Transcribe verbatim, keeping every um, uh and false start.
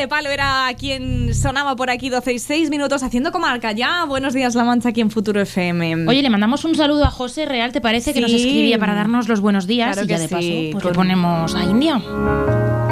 de Palo era quien sonaba por aquí, doce y seis minutos, haciendo comarca ya. Buenos días, La Mancha, aquí en Futuro F M. Oye, le mandamos un saludo a José Real, ¿te parece? Sí. Que nos escribía para darnos los buenos días, Claro y ya que de paso sí, pues con... le ponemos a India.